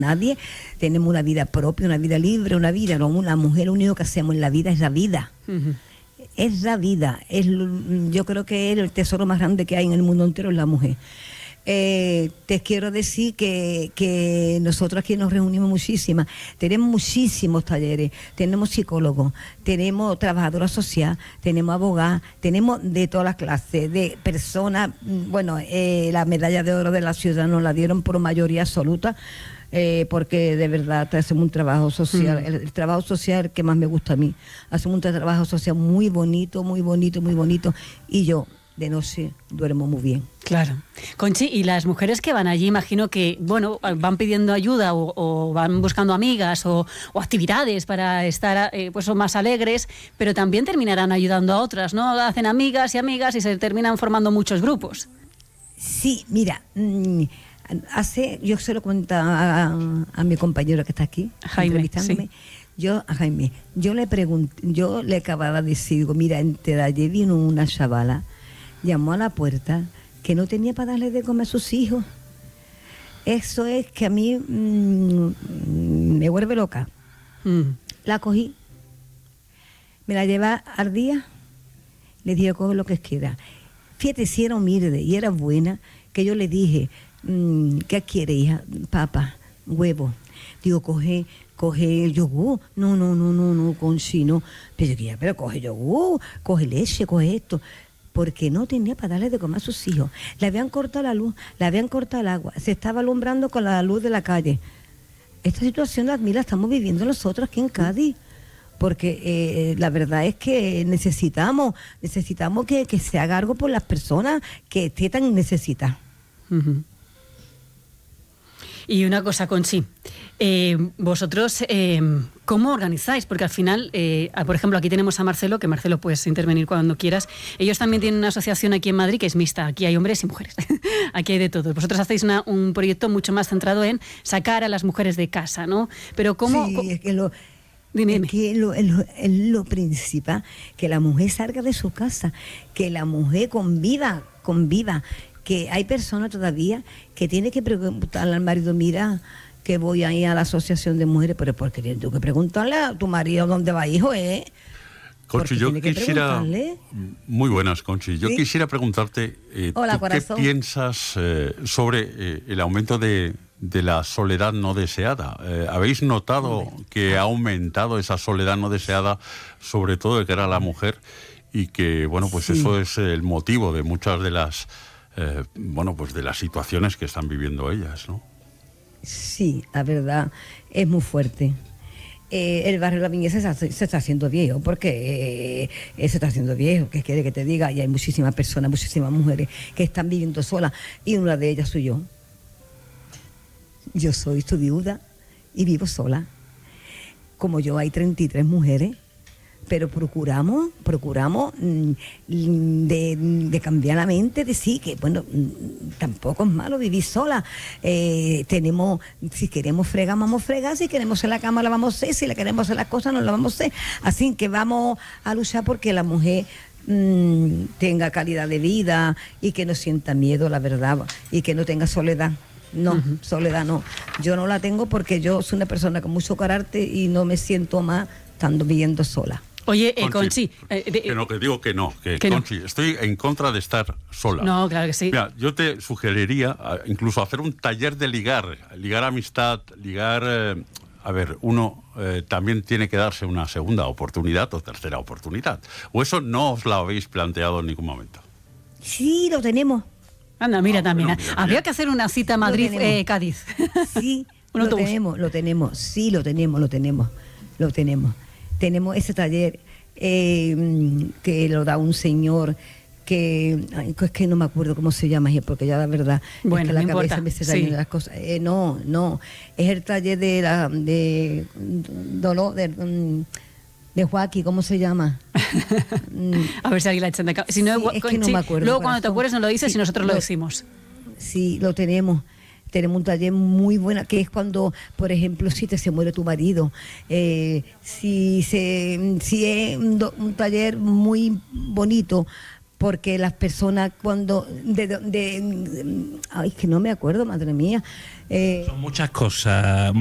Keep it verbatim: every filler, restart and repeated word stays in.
nadie, tenemos una vida propia, una vida libre, una vida, no, una mujer, lo único que hacemos en la vida es la vida. Uh-huh. Es la vida, es, yo creo que el tesoro más grande que hay en el mundo entero es la mujer. Eh, te quiero decir que, que nosotros aquí nos reunimos muchísimas, tenemos muchísimos talleres, tenemos psicólogos, tenemos trabajadora social, tenemos abogadas, tenemos de todas las clases, de personas, bueno, eh, la medalla de oro de la ciudad nos la dieron por mayoría absoluta. Eh, porque de verdad hacemos un trabajo social, mm. el, el trabajo social que más me gusta a mí, hacemos un trabajo social muy bonito, muy bonito, muy bonito, y yo de noche duermo muy bien. Claro. Conchi, y las mujeres que van allí, imagino que, bueno, van pidiendo ayuda o, o van buscando amigas o, o actividades para estar eh, pues más alegres, pero también terminarán ayudando a otras, ¿no? Hacen amigas y amigas y se terminan formando muchos grupos. Sí, mira, mmm, hace, yo se lo cuento a, a, a mi compañero que está aquí, Jaime, entrevistándome. Sí. Yo, a Jaime, yo le pregunté, yo le acababa de decir, digo, mira, entre ayer vino una chavala, llamó a la puerta, que no tenía para darle de comer a sus hijos. Eso es que a mí mmm, me vuelve loca. Mm. La cogí, me la llevé al día, le dije, coge lo que quiera. Fíjate, si era humilde y era buena, que yo le dije, ¿qué quiere, hija? Papá, huevo. Digo, coge, coge el yogur. No, no, no, no, no, Conchi, no. Pero, pero coge yogur, coge leche, coge esto. Porque no tenía para darle de comer a sus hijos. Le habían cortado la luz, le habían cortado el agua. Se estaba alumbrando con la luz de la calle. Esta situación la, la estamos viviendo nosotros aquí en Cádiz. Porque eh, la verdad es que necesitamos, necesitamos que, que se haga algo por las personas que estén necesitadas. Uh-huh. Y una cosa, Conchi, eh, vosotros, eh, ¿cómo organizáis? Porque al final, eh, por ejemplo, aquí tenemos a Marcelo, que Marcelo puedes intervenir cuando quieras. Ellos también tienen una asociación aquí en Madrid que es mixta. Aquí hay hombres y mujeres. Aquí hay de todo. Vosotros hacéis una, un proyecto mucho más centrado en sacar a las mujeres de casa, ¿no? Pero ¿cómo...? Sí, es que lo... Dime, dime. Es que lo, lo, lo principal, que la mujer salga de su casa, que la mujer conviva, conviva, que hay personas todavía que tienen que preguntarle al marido, mira, que voy a ir a la asociación de mujeres, pero porque tienes que preguntarle a tu marido dónde va, hijo, ¿eh? Conchi, yo quisiera... Muy buenas, Conchi. Yo ¿Sí? quisiera preguntarte, eh, Hola, ¿tú qué piensas eh, sobre eh, el aumento de... de la soledad no deseada? Eh, ¿Habéis notado que ha aumentado esa soledad no deseada, sobre todo de cara a la mujer, y que, bueno, pues sí. eso es el motivo de muchas de las, eh, bueno, pues de las situaciones que están viviendo ellas, ¿no? Sí, la verdad, es muy fuerte. Eh, el barrio de la Viñez se, se está haciendo viejo, porque eh, se está haciendo viejo, ¿qué quiere que te diga? Y hay muchísimas personas, muchísimas mujeres que están viviendo solas, y una de ellas soy yo. Yo soy su viuda y vivo sola. Como yo hay treinta y tres mujeres, pero procuramos, procuramos de, de cambiar la mente, decir que, bueno, tampoco es malo vivir sola. Eh, tenemos, si queremos fregar, vamos a fregar, si queremos hacer la cama, la vamos a hacer, si le queremos hacer las cosas, no la vamos a hacer. Así que vamos a luchar porque la mujer mmm, tenga calidad de vida y que no sienta miedo, la verdad, y que no tenga soledad. No, uh-huh. soledad no. Yo no la tengo porque yo soy una persona con mucho carácter y no me siento más estando viviendo sola. Oye, eh, Conchi... Conchi eh, de, que no, que digo que no, que, que Conchi, no. estoy en contra de estar sola. No, claro que sí. Mira, yo te sugeriría incluso hacer un taller de ligar, ligar amistad, ligar... Eh, a ver, uno eh, también tiene que darse una segunda oportunidad o tercera oportunidad. ¿O eso no os lo habéis planteado en ningún momento? Sí, lo tenemos. Anda, mira ah, también. Bueno, mira, Habría mira. que hacer una cita Madrid-Cádiz. Eh, sí, lo autobús. tenemos, lo tenemos. Sí, lo tenemos, lo tenemos. Lo tenemos. Tenemos ese taller eh, que lo da un señor que... Ay, es que no me acuerdo cómo se llama, porque ya la verdad... Bueno, es que la no cabeza importa. me se Sí. las cosas. Eh, no, no. Es el taller de... la de dolor... de, de Joaquín, ¿cómo se llama? A ver si alguien la echa de cabeza. Si no, sí, es que no sí, me acuerdo. Luego corazón. cuando te acuerdes nos lo dices sí, y nosotros lo, lo decimos. Sí, lo tenemos. Tenemos un taller muy bueno, que es cuando, por ejemplo, si te se muere tu marido. Eh, si, se, si es un, do, un taller muy bonito porque las personas cuando... De, de, de, ay, que no me acuerdo, madre mía. Eh, Son muchas cosas.